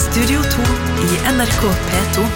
Studio 2 i NRK P2.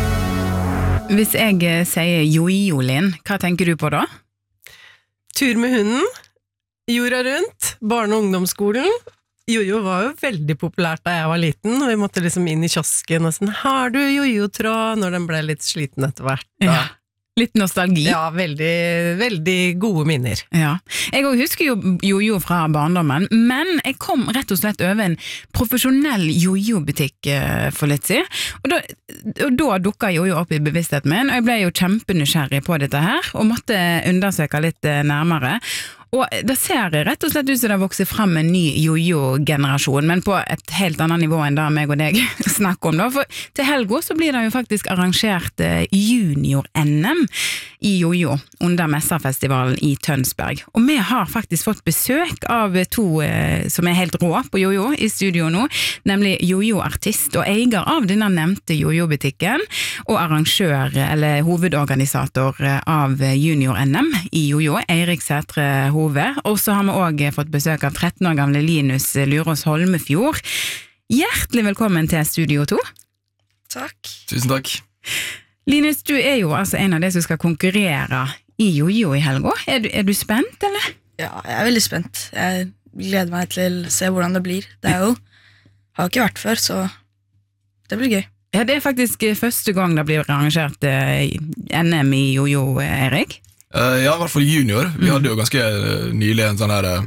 Hvis jeg sier jojo, Linn, hva tenker du på da? Tur med hunden, jorda rundt, barne- og ungdomsskolen. Jojo var jo veldig populært da jeg var liten, og vi måtte liksom inn i kiosken og sånn, har du jojo-tråd? Når den ble litt sliten etter hvert. Ja. Litt nostalgi. Ja, veldig, veldig gode minner. Ja. Jeg husker jo jojo fra barndommen, men jeg kom rett og slett over en profesjonell jojo-butikk for litt siden, og da dukket jojo opp i bevisstheten min, og jeg ble jo kjempenysgjerrig på dette her, og måtte undersøke litt nærmere. Og det ser rett og slett ut som det vokser frem en ny jojo-generasjon, men på et helt annet nivå enn det meg og deg snakker om da. For til helgen så blir det jo faktisk arrangert junior-NM i jojo under Messafestivalen i Tønsberg. Og vi har faktisk fått besøk av to som helt rå på jojo i studio nå, nemlig jojo-artist og eier av denne nevnte jojo-butikken, og arrangør eller hovedorganisator av junior-NM i jojo, Eirik Sætre Hove, og så har vi også fått besøk av 13 år gamle Linus Lurås Holmefjord. Hjertelig velkommen til Studio 2. Takk. Tusen takk. Linus, du er jo altså en av de som skal konkurrere i jojo i helga. Er du spent, eller? Ja, jeg er veldig spent. Jeg gleder meg til å se hvordan det blir. Det er jo, har ikke vært før, så det blir gøy. Ja, det er faktisk første gang det blir arrangert NM i jojo, Eirik. Ja, i hvert fall junior. Vi hadde jo ganske nylig en sånn her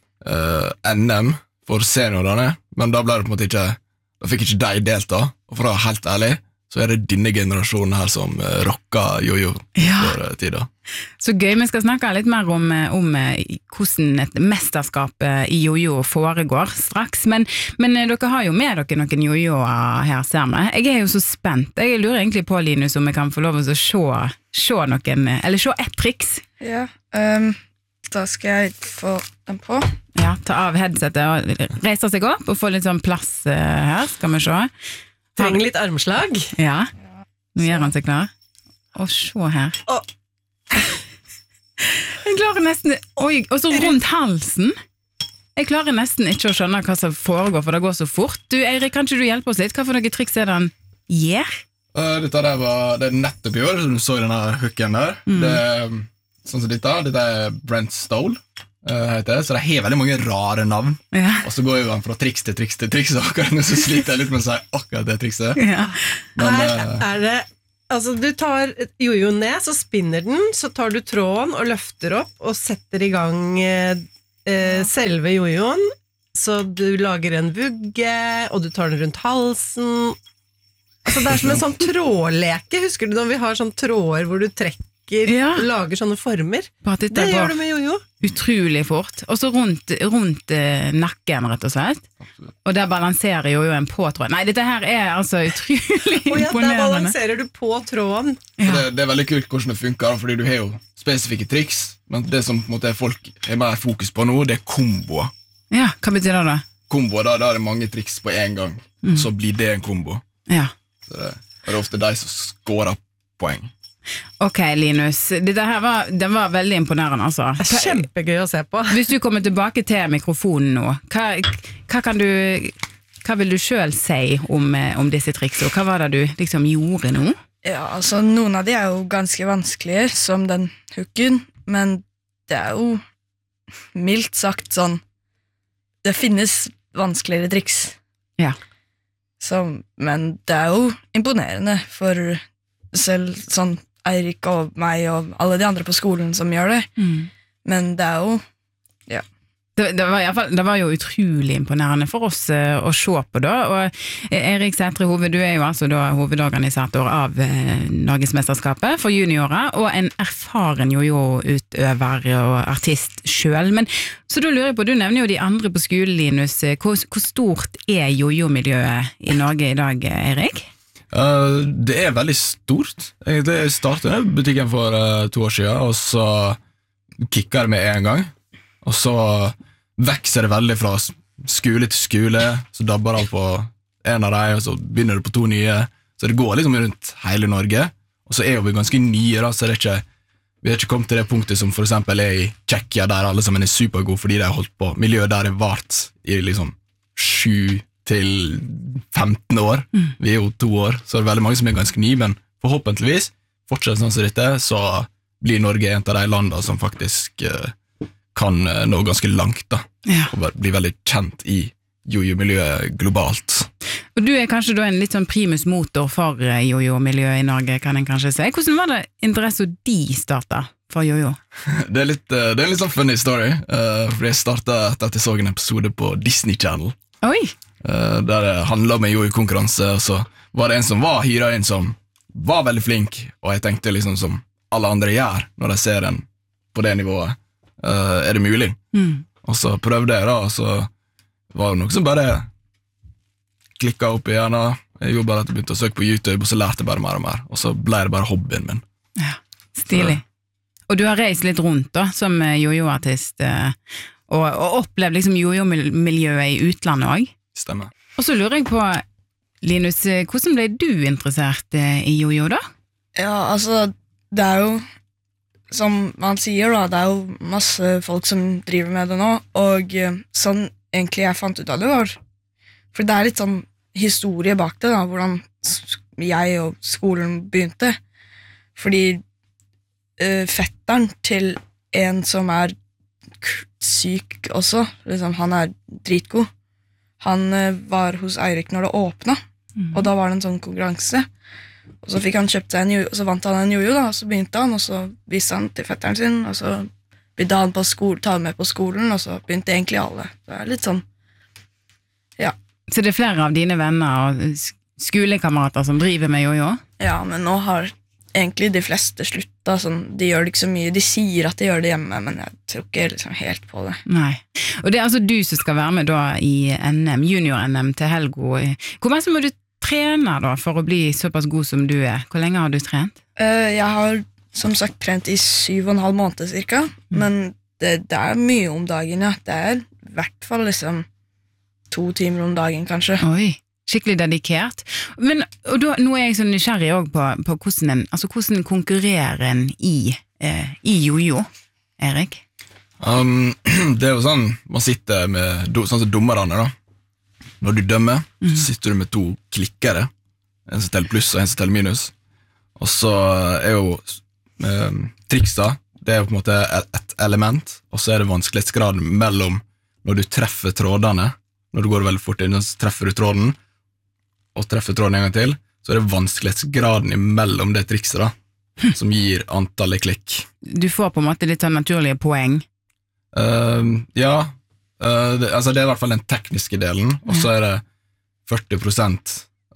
NM for seniorene, men da ble det på en måte ikke, da fikk ikke de delta, og for å være helt ærlig, så er det denne generasjonen her som rocker jojo for tida. Så gøy, vi skal snakke litt mer om hvordan et mesterskap i jojo foregår straks, men dere har jo med dere noen jojoer her, ser vi. Jeg er jo så spent. Jeg lurer egentlig på, Linus, om jeg kan få lov å se noen, eller se et triks. Ja, da skal jeg få den på. Ja, ta av headsetet og reise seg opp og få litt sånn plass her, skal vi se. Trenger litt armslag. Ja, nå gjør han seg klar. Og se her. Jeg klarer nesten, oi, og så rundt halsen. Jeg klarer nesten ikke å skjønne hva som foregår, for det går så fort. Du, Eirik, kan ikke du hjelpe oss litt? Hva for noen triks er det han gjør? Dette der det er nettopp i år, som du så i denne hooken der. Det er sånn som dette er Brent Stole, heter det, så det har veldig mange rare navn. Ja. Og så går jo han fra triks til triks til triks, og akkurat nå så sliter jeg litt med å si akkurat det trikset. Ja. Men, Her er det, altså du tar jojo ned, så spinner den, så tar du tråden og løfter opp og setter i gang selve jojoen, så du lager en vugge, og du tar den rundt halsen. Altså det er som en sånn trådleke, husker du når vi har sånn tråder hvor du trekker, lager sånne former? Det gjør du med jojo. Utrolig fort. Og så rundt nakken, rett og slett. Og der balanserer jojoen på tråden. Nei, dette her er altså utrolig imponerende. Der balanserer du på tråden. Ja. det er veldig kult hvordan det funker, fordi du har jo spesifikke triks, men det som på en måte folk har mer fokus på nå, det er komboer. Ja, hva betyr det da? Komboer, da er det mange triks på en gang, så blir det en kombo. Ja. Så det er ofte de som skårer poeng. Ok, Linus, dette her den var veldig imponerende, altså. Det er kjempegøy å se på. Hvis du kommer tilbake til mikrofonen nå, hva vil du selv si om disse triksene, og hva var det du liksom gjorde nå? Ja, altså noen av de er jo ganske vanskelige, som den hooken, men det er jo mildt sagt sånn, det finnes vanskeligere triks. Ja. Men det er jo imponerende for selv sånn Eirik og meg og alle de andre på skolen som gjør det. Men det er jo, ja. Det var jo utrolig imponerende for oss å se på da, og Eirik Sætre Hove, du er jo altså da hovedorganisator av Norgesmesterskapet for juniorer, og en erfaren jojo-utøver og artist selv. Men så da lurer jeg på, du nevner jo de andre på skolen, Linus. Hvor stort er jojo-miljøet i Norge i dag, Eirik? Det er veldig stort. Jeg startet butikken for 2 år siden, og så kicker det med en gang. Og så vekser det veldig fra skole til skole, så dabber alt på en av dem, og så begynner det på 2 nye. Så det går liksom rundt hele Norge, og så er jo vi ganske nye, da, så det er ikke, vi har ikke kommet til det punktet som for eksempel er i Tsjekkia, der alle sammen er supergode fordi de har holdt på. Miljøet der er vart i liksom 7 til 15 år. Vi jo 2 år, så det veldig mange som ganske nye, men forhåpentligvis, fortsatt sånn som dette, så blir Norge en av de landene som faktisk kan nå ganske langt, da. Ja. Og bli veldig kjent i jojo-miljøet globalt. Og du kanskje da en litt sånn primus motor for jojo-miljøet i Norge, kan en kanskje si. Hvordan var det interesse de startet for jojo? Det er en litt sånn funny story, for jeg startet etter at jeg så en episode på Disney Channel, Oi! der det handlet om en jojo-konkurranse, og så var det en som var hyret inn som var veldig flink, og jeg tenkte liksom som alle andre gjør når de ser en på det nivået, er det mulig? Og så prøvde jeg da, og så var det noe som bare klikket opp i hjernen. Jeg gjorde bare at jeg begynte å søke på YouTube, og så lærte jeg bare mer og mer, og så ble det bare hobbyen min. Ja, stilig. Og du har reist litt rundt da, som jojo-artist, og opplevd liksom jojo-miljøet i utlandet også. Stemmer. Og så lurer jeg på, Linus, hvordan ble du interessert i jojo da? Ja, altså, det er jo, som man sier da, det er jo masse folk som driver med det nå, og sånn egentlig jeg fant ut av det var, for det er litt sånn historie bak det da, hvordan jeg og skolen begynte, fordi fetteren til en som er syk også, liksom, han er dritgod, han var hos Eirik når det åpnet, og da var det en sånn konkurranse, og så fikk han kjøpt seg en jojo, og så vant han en jojo da, og så begynte han, og så viste han til fetteren sin, og så begynte han på skolen, ta med på skolen, og så begynte egentlig alle. Det er litt sånn, ja. Så det er flere av dine venner og skolekamerater som driver med jojo? Ja, men nå har egentlig de fleste sluttet, sånn, de gjør det ikke så mye, de sier at de gjør det hjemme, men jeg tror ikke liksom helt på det. Nei, og det er altså du som skal være med da i NM, junior-NM til Helgo. Hvor mye må du trene da for å bli såpass god som du er? Hvor lenge har du trent? Jeg har som sagt trent i 7,5 måneder cirka, men det er mye om dagen, ja. Det er i hvert fall liksom 2 timer om dagen, kanskje. Oi, skikkelig dedikert. Men og da, nå er jeg så nysgjerrig også på hvordan konkurrerer en i jojo, Erik? Det er jo sånn, man sitter med sånn som dommerne da. Når du dømmer, så sitter du med 2 klikkere, en som teller pluss og en som teller minus. Og så er jo triksa, det er jo på en måte et element, og så er det vanskelighetsgraden mellom når du treffer trådene, når du går veldig fort inn, så treffer du tråden, og treffer tråden en gang til, så er det vanskelighetsgraden mellom det trikset da, som gir antallet klikk. Du får på en måte litt sånn naturlige poeng? Ja, det er i hvert fall den tekniske delen, og så er det 40%,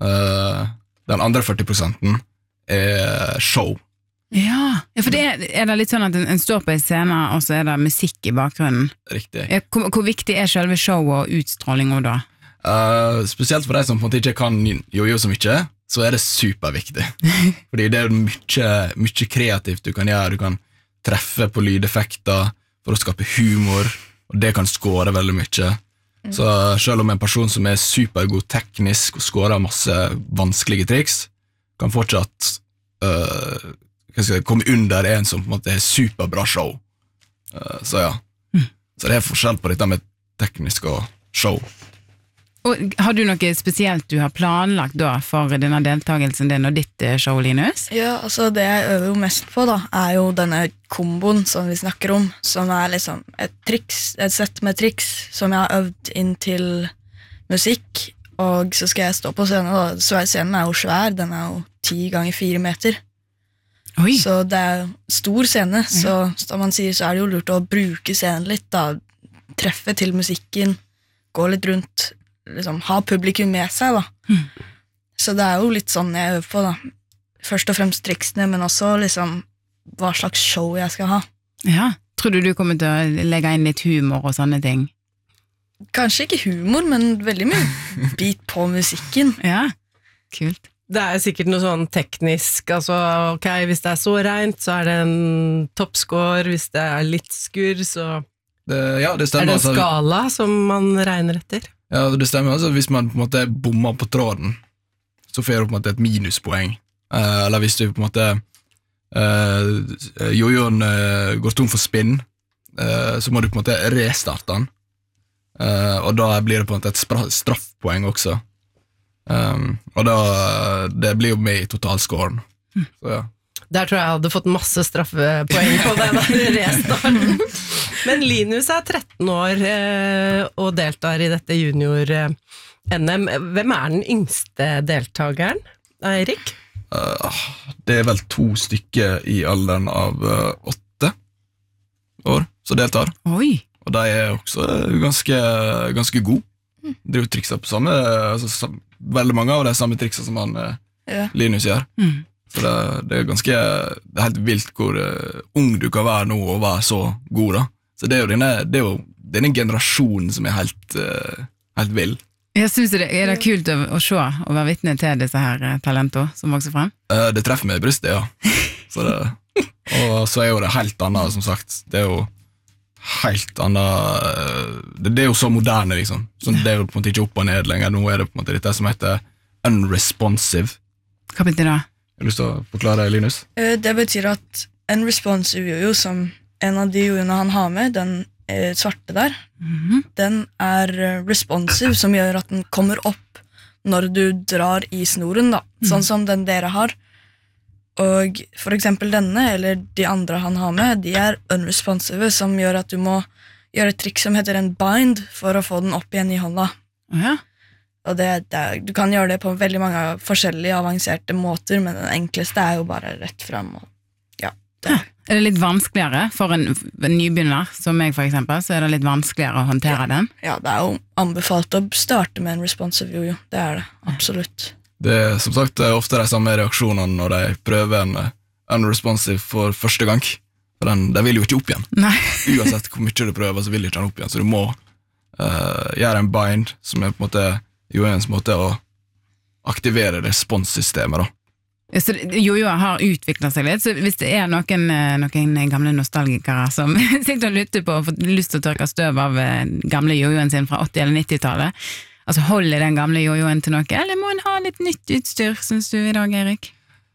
den andre 40% er show. Ja, for det er det litt sånn at en står på en scene, og så er det musikk i bakgrunnen. Riktig. Hvor viktig er selve show og utstrålingen da? Spesielt for deg som på en måte ikke kan jojo så mye, så er det superviktig. Fordi det er mye kreativt du kan gjøre, du kan treffe på lydeffekter for å skape humor, og det kan skåre veldig mye. Så selv om en person som er supergod teknisk og skårer masse vanskelige triks, kan fortsatt komme under en som på en måte er superbra show. Så ja. Så det er forskjell på dette med teknisk og show. Og har du noe spesielt du har planlagt da for denne deltakelsen din og ditt show, Linus? Ja, altså det jeg øver jo mest på da, er jo denne komboen som vi snakker om, som er liksom et sett med triks som jeg har øvd inn til musikk, og så skal jeg stå på scenen da. Så scenen er jo svær, den er jo 10 ganger 4 meter. Oi. Så det er jo stor scene, så som man sier så er det jo lurt å bruke scenen litt da, treffe til musikken, gå litt rundt, liksom, ha publikum med seg da. Så det er jo litt sånn jeg øver på da. Først og fremst triksene, men også liksom hva slags show jeg skal ha. Ja, tror du kommer til å legge inn litt humor og sånne ting? Kanskje ikke humor, men veldig mye bit på musikken. Ja, kult. Det er sikkert noe sånn teknisk, altså ok, hvis det er så rent, så er det en toppscore, hvis det er litt skurr, så det stemmer, er det en skala som man regner etter. Ja, det stemmer, altså hvis man på en måte bommer på tråden, så får du på en måte et minuspoeng. Eller hvis du på en måte jojoen går tom for spinn, så må du på en måte restarte den. og da blir det på en måte et straffpoeng også. Og da, det blir jo med i totalscoren. Så ja. Der tror jeg hadde fått masse straffepoeng på den restarten. Men Linus er 13 år og deltar i dette junior-NM. Hvem er den yngste deltakeren, Eirik? Det er vel 2 stykker i alderen av 8 år som deltar. Oi. Og de er også ganske gode. Driver trikser på samme, altså, veldig mange av de samme triksene som han Linus gjør. Så det er helt vilt hvor ung du kan være nå og være så god da. Så det er jo denne generasjonen som er helt vild. Jeg synes det er kult å se og være vitne til disse her talentene som vokser frem. Det treffer meg i brystet, ja. Og så er jo det helt annet, som sagt. Det er jo helt annet. Det er jo så moderne, liksom. Så det er jo på en måte ikke opp og ned lenger. Nå er det på en måte dette som heter unresponsive. Hva betyr det? Har du lyst til å forklare, Linus? Det betyr at en responsive jojo, som en av de jojoene han har med, den svarte der, den er responsive, som gjør at den kommer opp når du drar i snoren, da. Sånn som den dere har. Og for eksempel denne, eller de andre han har med, de er unresponsive, som gjør at du må gjøre et trikk som heter en bind, for å få den opp igjen i hånda. Ja. Og du kan gjøre det på veldig mange forskjellige avanserte måter, men den enkleste er jo bare rett frem. Er det litt vanskeligere for en nybegynner, som meg for eksempel, så er det litt vanskeligere å håndtere den? Ja, det er jo anbefalt å starte med en responsive jojo, det er det, absolutt. Det er som sagt ofte de samme reaksjonene når de prøver en unresponsive for første gang. For de vil jo ikke opp igjen. Nei. Uansett hvor mye du prøver, så vil ikke den opp igjen, så du må gjøre en bind, som er på en måte jojoens måte å aktivere responssystemet da. Så jojoer har utviklet seg litt, så hvis det er noen gamle nostalgikere som sikkert lytter på og får lyst til å tørke støv av gamle jojoen sin fra 80- eller 90-tallet, altså holder den gamle jojoen til noe, eller må en ha litt nytt utstyr, synes du i dag, Erik?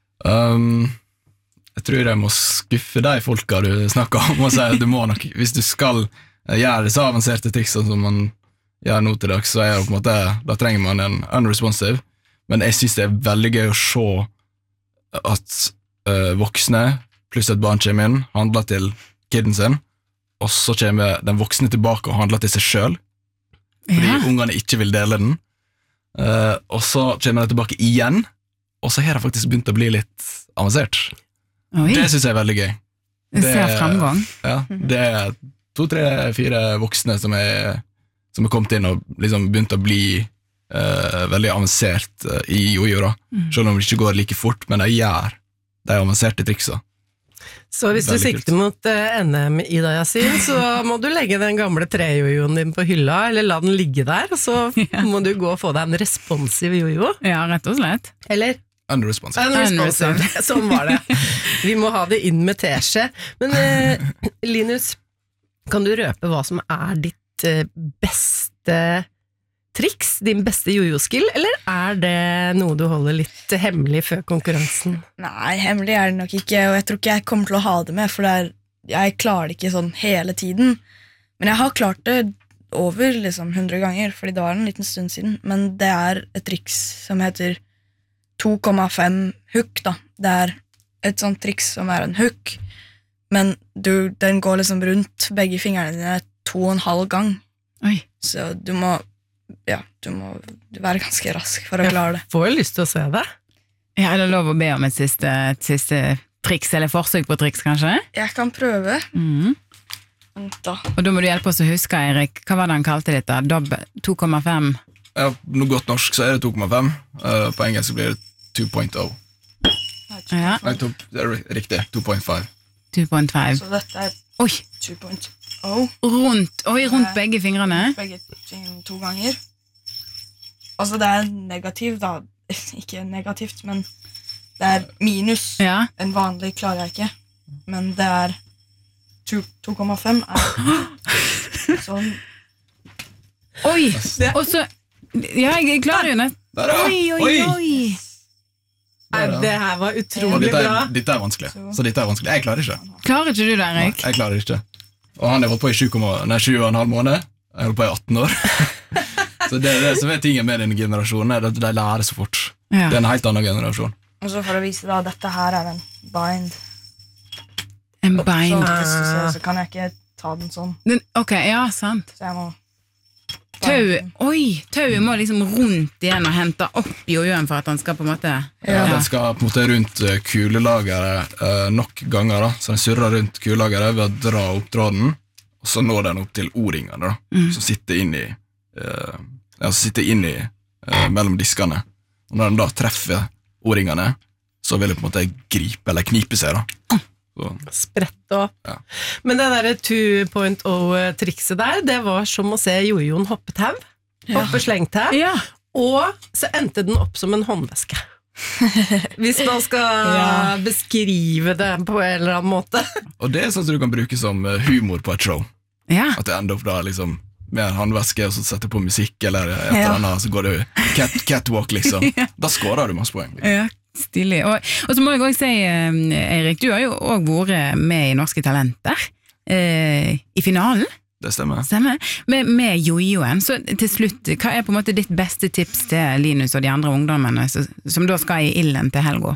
Jeg tror jeg må skuffe de folka du snakker om og si at du må nok, hvis du skal gjøre så avanserte triks som man gjør nå til dags, så er det på en måte, da trenger man en unresponsive, men jeg synes det er veldig gøy å se at voksne pluss et barn kommer inn, handler til kidden sin, og så kommer den voksne tilbake og handler til seg selv, fordi ungene ikke vil dele den, og så kommer den tilbake igjen, og så har det faktisk begynt å bli litt avansert. Oi. Det synes jeg er veldig gøy. Det ser fremgang. Ja, det er 2, 3, 4 voksne som er kommet inn og liksom begynt å bli veldig avansert i jojo da, selv om det ikke går like fort, men de gjør de avanserte triksa. Så hvis du sikter mot NM Ida Yasin, så må du legge den gamle trejojoen din på hylla, eller la den ligge der, og så må du gå og få deg en responsiv jojo. Ja, rett og slett. Eller? Unresponsive. Sånn var det. Vi må ha det inn med teskje. Men Linus, kan du røpe hva som er ditt beste triks, din beste jojo-skill, eller er det noe du holder litt hemmelig før konkurransen? Nei, hemmelig er det nok ikke, og jeg tror ikke jeg kommer til å ha det med, for jeg klarer det ikke sånn hele tiden. Men jeg har klart det over liksom 100 ganger, fordi det var en liten stund siden, men det er et triks som heter 2,5 hook da. Det er et sånt triks som er en hook, men den går liksom rundt begge fingrene dine 2,5 gang. Oi. Så du må være ganske rask for å klare det. Jeg får jo lyst til å se det. Ja, er det lov å be om et siste triks, eller forsøk på triks, kanskje? Jeg kan prøve. Da. Og da må du hjelpe oss å huske, Erik. Hva var det han kalte dette? 2,5? Ja, noe godt norsk så er det 2,5. På engelsk blir det 2.0. Ja. Nei, det er riktig. 2.5. 2.5. Så dette er 2.0. Rundt begge fingrene? Begge 2 ganger. Altså det er negativt da, ikke negativt, men det er minus. Ja. En vanlig klarer jeg ikke, men det er 2,5 er sånn. Oi, og så, ja, jeg klarer jo nett. Oi. Det her var utrolig bra. Dette er vanskelig, så dette er vanskelig. Jeg klarer ikke. Klarer ikke du det, Erik? Nei, jeg klarer ikke. Og han har vært på i 7,5 måneder, Jeg holder på i 18 år. Så det som tingen med den generasjonen at de lærer så fort. Ja. Det en helt annen generasjon. Og så for å vise deg, dette her en bind. En bein. Så hvis du ser, så kan jeg ikke ta den sånn. Ok, ja, sant. Så jeg må... Tauet må liksom rundt igjen og hente opp jojoen for at han skal på en måte... Ja, den skal på en måte rundt kulelageret nok ganger, da. Så den surrer rundt kulelageret ved å dra opp tråden, og så når den opp til O-ringene, da, som sitter inni mellom diskene. Og når den da treffer O-ringene, så vil det på en måte gripe eller knipe seg, da. Sprette opp. Ja. Men det der 2.0-trikset der, det var som å se jojoen hoppetau, hoppe slengtau, og så endte den opp som en håndveske. Hvis man skal beskrive det på en eller annen måte. Og det sånn som du kan bruke som humor på et show. Ja. At det ender opp da liksom med en håndveske, og så setter på musikk, eller et eller annet, så går det catwalk, liksom. Da skårer du masse poeng. Ja. Stilig. Og så må jeg også si, Eirik, du har jo også vært med i Norske Talenter i finalen. Det stemmer. Med jojoen. Så til slutt, hva er på en måte ditt beste tips til Linus og de andre ungdommene som da skal i ilden til helga?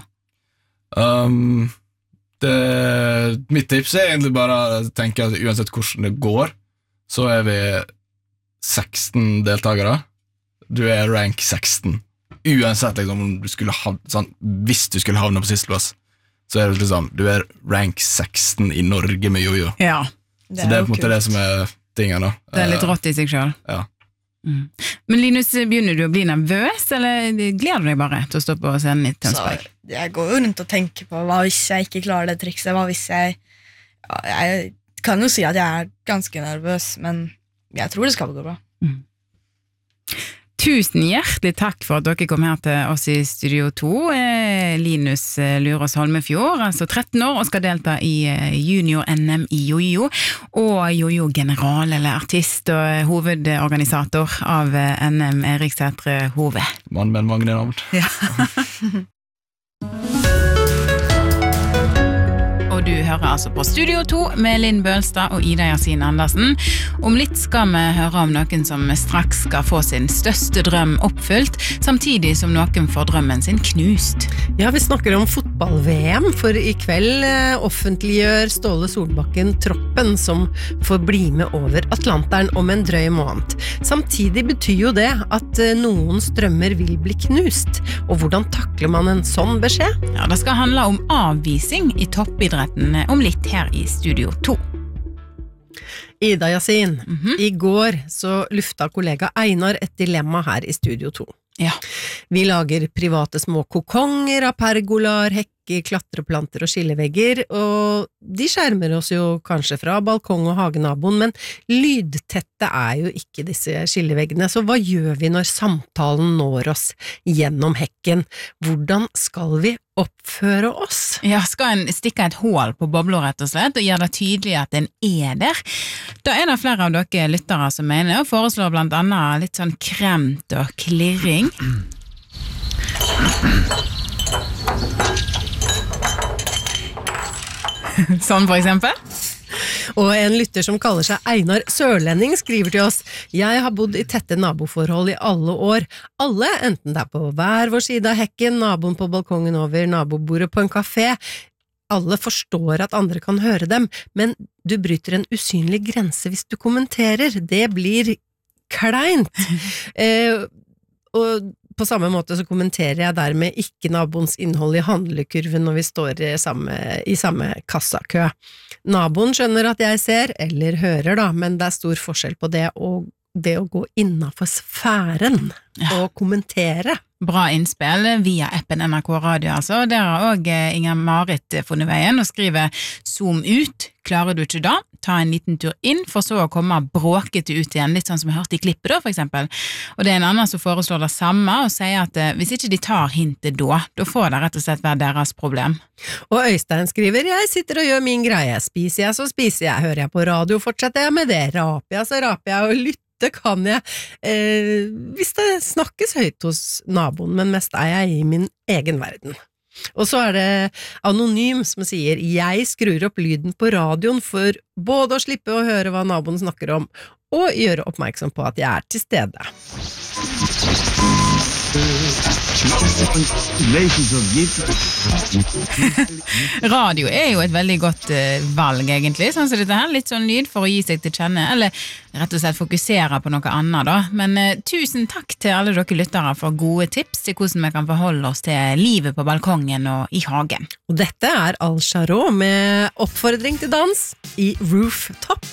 Mitt tips er egentlig bare å tenke at uansett hvordan det går, så er vi 16 deltakere. Du er rank 16. Uansett liksom, om du skulle sånn, hvis du skulle havne på sisteplass, så er det liksom, du er rank 16 i Norge med jojo. Ja. Så det er på en måte det som er tingen da. Det er litt rått i seg selv. Ja. Men Linus, begynner du å bli nervøs, eller gleder du deg bare til å stå på scenen i Tønsberg? Så jeg går jo rundt og tenker på hva hvis jeg ikke klarer det trikset, hva hvis jeg kan jo si at jeg er ganske nervøs, men jeg tror det skal gå bra. Tusen hjertelig takk for at dere kom her til oss i Studio 2. Linus Lurås Holmefjord, altså 13 år, og skal delta i junior-NM i jojo, og jojo-general eller artist og hovedorganisator av NM Erik Sætre Hove. Mann med mange navn. Ja. Og du hører altså på Studio 2 med Linn Bølstad og Ida Yasin Andersen. Om litt skal vi høre om noen som straks skal få sin største drøm oppfylt, samtidig som noen får drømmen sin knust. Ja, vi snakker om fotball-VM, for i kveld offentliggjør Ståle Solbakken troppen som får bli med over Atlanteren om en drøy måned. Samtidig betyr jo det at noens drømmer vil bli knust, og hvordan takler man en sånn beskjed? Ja, det skal handle om avvising i toppidretten om litt her i Studio 2. Ida Yasin, i går så lufta kollega Einar et dilemma her i Studio 2. Ja. Vi lager private små kokonger av pergolaer, hekker, klatreplanter og skillevegger, og de skjermer oss jo kanskje fra balkong- og hagenaboen, men lydtette er jo ikke disse skilleveggene, så hva gjør vi når samtalen når oss gjennom hekken? Hvordan skal vi oppføre oss? Ja, skal en stikke et hål på bobler rett og slett, og gjøre det tydelig at en er der? Da er det flere av dere lyttere som mener, og foreslår blant annet litt sånn kremt og klirring. Sånn for eksempel? Og en lytter som kaller seg Einar Sørlending skriver til oss: Jeg har bodd i tette naboforhold i alle år. Alle, enten det er på hver vår side av hekken, naboen på balkongen over, nabobordet på en kafé. Alle forstår at andre kan høre dem, men du bryter en usynlig grense hvis du kommenterer. Det blir kleint. Og på samme måte så kommenterer jeg dermed ikke naboens innhold i handlekurven når vi står i samme kassakø. Naboen skjønner at jeg ser, eller hører da, men det er stor forskjell på det og det å gå innenfor sfæren og kommentere. Bra innspill via appen NRK Radio, altså. Der har også Inger Marit funnet veien og skriver: zoom ut, klarer du ikke da? Ta en liten tur inn, for så å komme bråkete ut igjen, litt sånn som jeg hørte i klippet da, for eksempel. Og det er en annen som foreslår det samme, og sier at hvis ikke de tar hintet da får det rett og slett være deres problem. Og Øystein skriver: Jeg sitter og gjør min greie, spiser jeg så spiser jeg, hører jeg på radio fortsetter jeg med det, raper jeg så raper jeg, og lytter kan jeg, hvis det snakkes høyt hos naboen, men mest er jeg i min egen verden. Og så er det Anonym som sier: Jeg skrur opp lyden på radioen for både å slippe å høre hva naboen snakker om, og gjøre oppmerksom på at jeg til stede. Radio jo et veldig godt valg egentlig, sånn som dette her, litt sånn lyd for å gi seg til kjenne, eller rett og slett fokusere på noe annet da. Men tusen takk til alle dere lyttere for gode tips til hvordan vi kan forholde oss til livet på balkongen og i hagen. Og dette Al Jarreau med oppfordring til dans i Rooftop.